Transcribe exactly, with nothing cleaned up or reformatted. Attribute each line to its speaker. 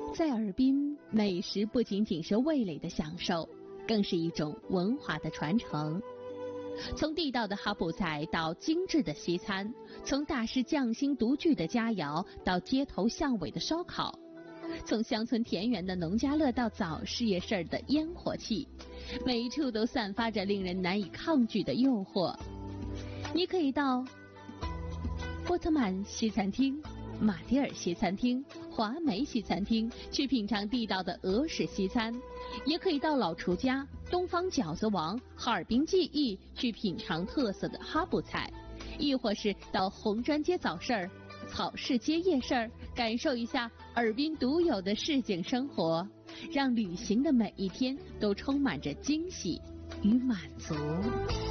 Speaker 1: 在尔滨，美食不仅仅是味蕾的享受，更是一种文化的传承。从地道的哈布菜到精致的西餐，从大师匠心独具的佳肴到街头巷尾的烧烤，从乡村田园的农家乐到早事业事儿的烟火气，每一处都散发着令人难以抗拒的诱惑。你可以到波特曼西餐厅、马迭尔西餐厅、华梅西餐厅去品尝地道的俄式西餐，也可以到老厨家、东方饺子王、哈尔滨记忆去品尝特色的哈布菜，亦或是到红砖街早市儿、草市街夜市儿，感受一下尔滨独有的市井生活，让旅行的每一天都充满着惊喜与满足。